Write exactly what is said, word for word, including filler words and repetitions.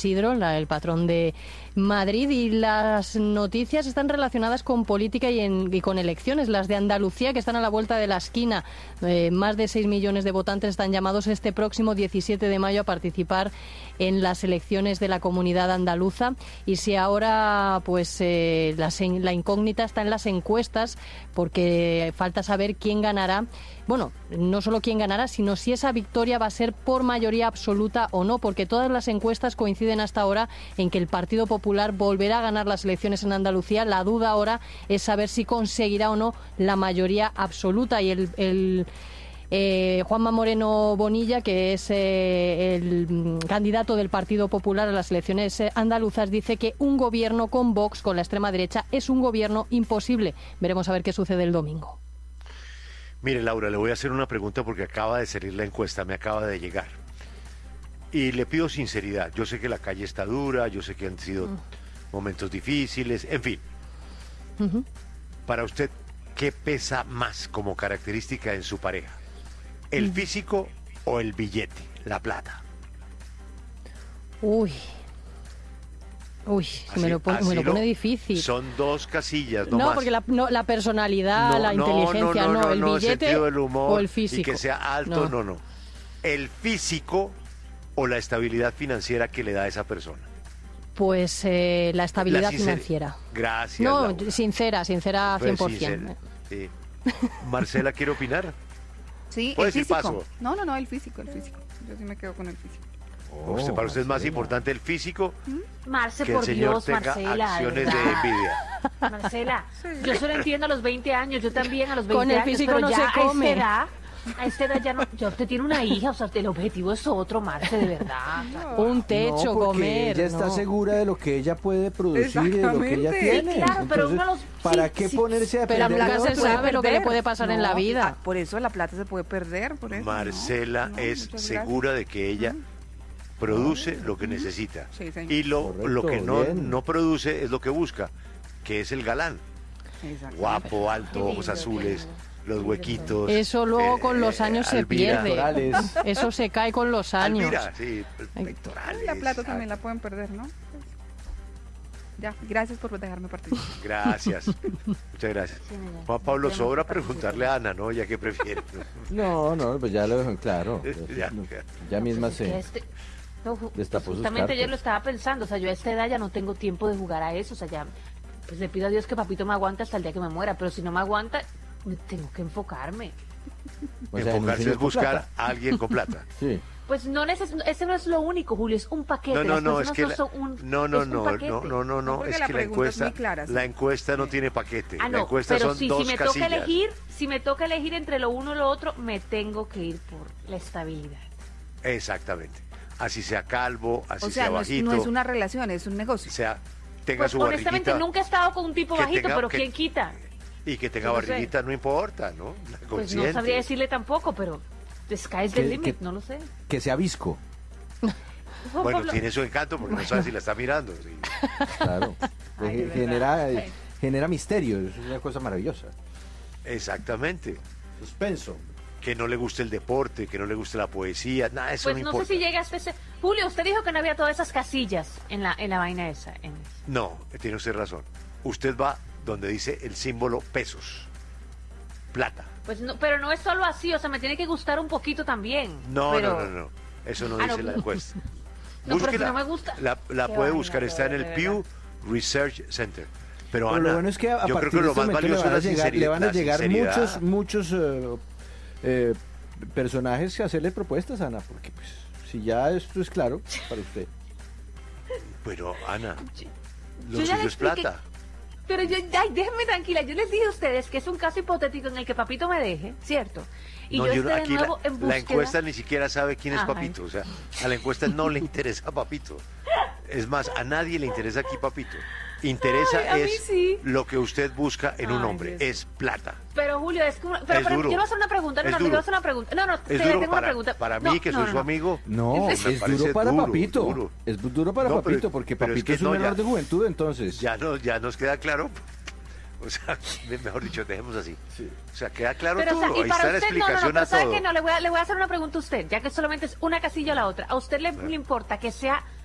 Isidro, la, el patrón de Madrid, y las noticias están relacionadas con política y, en, y con elecciones. Las de Andalucía, que están a la vuelta de la esquina. Eh, más de seis millones de votantes están llamados este próximo diecisiete de mayo a participar en las elecciones de la comunidad andaluza. Y si ahora pues eh, la, la incógnita está en las encuestas, porque falta saber quién ganará. Bueno, no solo quién ganará, sino si esa victoria va a ser por mayoría absoluta o no, porque todas las encuestas coinciden hasta ahora en que el Partido Popular volverá a ganar las elecciones en Andalucía. La duda ahora es saber si conseguirá o no la mayoría absoluta. Y el, el eh, Juanma Moreno Bonilla, que es eh, el candidato del Partido Popular a las elecciones eh, andaluzas, dice que un gobierno con Vox, con la extrema derecha, es un gobierno imposible. Veremos a ver qué sucede el domingo. Mire, Laura, le voy a hacer una pregunta porque acaba de salir la encuesta, me acaba de llegar. Y le pido sinceridad. Yo sé que la calle está dura, yo sé que han sido mm. momentos difíciles, en fin. Uh-huh. Para usted, ¿qué pesa más como característica en su pareja? ¿El uh-huh. físico o el billete, la plata? Uy... Uy, así, me, lo pone, me lo pone difícil. Son dos casillas, no, no más. Porque la, no, la personalidad, no, la no, inteligencia, no, no, no, el no, billete el del humor, o el físico. Y que sea alto, no. no, no. El físico o la estabilidad financiera que le da a esa persona. Pues eh, la estabilidad la financiera. Gracias, No, Laura. sincera, sincera cien por ciento. Sí. Marcela, ¿quiere opinar? Sí, el físico. Paso? No, no, no, el físico, el físico. Yo sí me quedo con el físico. Oh, ¿Usted, para usted es más importante el físico Marce, que por el señor Dios, tenga Marcela, acciones de, de envidia? Marcela, sí. Yo solo entiendo a los veinte años, yo también a los veinte con el años, físico pero no ya se come. a esta edad, a esta edad ya no, ya usted tiene una hija, o sea, el objetivo es otro, Marce, de verdad. No. Un techo, no, porque comer. Ella está no. segura de lo que ella puede producir y de lo que ella tiene. Sí, claro, pero Entonces, uno los, ¿para sí, qué sí, ponerse a pero perder? nunca se sabe lo que le puede pasar no, en la vida. Por eso la plata se puede perder, por eso. Marcela no, es no, segura de que ella ¿Mm? produce lo que necesita. Sí, y lo, Correcto, lo que no, bien. no produce es lo que busca, que es el galán. Guapo, alto, lindo, ojos azules, los huequitos. Eso luego eh, con los años eh, se Alvira. pierde. Eso se cae con los años. Alvira, sí, pectorales. La plata también la pueden perder, ¿no? Ya, gracias por dejarme participar. Gracias, muchas gracias. Juan Pablo, sobra preguntarle a Ana, ¿no? Ya que prefiere. No, no, pues ya lo dejan claro. ya, ya, ya misma se este, no, destapó justamente sus ayer lo estaba pensando, o sea, yo a esta edad ya no tengo tiempo de jugar a eso, o sea, ya, pues le pido a Dios que papito me aguante hasta el día que me muera, pero si no me aguanta, tengo que enfocarme. O sea, enfocarse es buscar a alguien con plata. Sí. Pues no neces ese no es lo único, Julio, es un paquete. No, no, no, Las es que no, la, son un, no, no, es un no, paquete. no, no, no, no, es la que la encuesta, es clara, ¿sí? la encuesta no tiene paquete. Ah, no, la encuesta pero son sí, dos si me casillas. toca elegir, si me toca elegir entre lo uno y lo otro, me tengo que ir por la estabilidad. Exactamente. Así sea calvo, así o sea, sea no bajito. Es, no es una relación, es un negocio. O sea, tenga pues, su honestamente, barriguita. nunca he estado con un tipo que bajito, tenga- pero que- ¿quién quita? Y que tenga Yo no barriguita sé. no importa, ¿no? La Pues no consciente. sabría decirle tampoco, pero the sky's the Que- limit, que- no lo sé. Que sea visco. Juan Bueno, Pablo- tiene su encanto porque no sabe si la está mirando. Sí. Claro. Ay, de genera, verdad. genera misterio, es una cosa maravillosa. Exactamente. Suspenso. Que no le guste el deporte, que no le guste la poesía, nada, eso Pues no no importa. sé si llega hasta ese... Julio, usted dijo que no había todas esas casillas en la, en la vaina esa. En... No, tiene usted razón. Usted va donde dice el símbolo pesos. Plata. Pues no, pero no es solo así, o sea, me tiene que gustar un poquito también. No, pero... no, no, no. Eso no Ah, dice no. la encuesta. No, pero si Búsquela. no me gusta. La, la Qué puede vaina, buscar, está en de el verdad. Pew Research Center. Pero, Pero Ana, lo bueno es que a, a yo creo partir que de lo este más momento le valioso van a es la llegar, le sinceridad. van a la llegar sinceridad. muchos, muchos eh, eh, personajes a hacerle propuestas, Ana, porque pues si ya esto es claro para usted. Pero, Ana, lo Yo ya suyo le es expliqué- plata. Pero yo, ay, déjenme tranquila, yo les dije a ustedes que es un caso hipotético en el que Papito me deje, ¿cierto? Y No, yo yo esté de aquí nuevo la, en la búsqueda... encuesta ni siquiera sabe quién es Ajá. Papito. O sea, a la encuesta no le interesa Papito. Es más, a nadie le interesa aquí Papito. Interesa Ay, a mí es sí. lo que usted busca en un Ay, hombre, Dios. es plata. Pero Julio, es que... una- Pero, Es pero duro. quiero hacer una pregunta, no, Es no, duro. quiero hacer una pregunta. No, no, Es te- duro tengo una para, pregunta. para No, mí, que no, soy no, su no. amigo. No, Me es parece duro para duro, Papito. duro. Es duro para No, pero- Papito, porque pero es Papito que es, un no, error ya- de juventud, entonces. Ya, no, ya nos queda claro. O sea, mejor dicho, dejemos así. Sí. O sea, queda claro Pero, o todo. sea, y Ahí para está la usted, no, no, no, explicación pero a ¿sabe todo. qué? No, le voy, a, le voy a hacer una pregunta a usted, ya que solamente es una casilla o la otra. ¿A usted le, Bueno. le importa que sea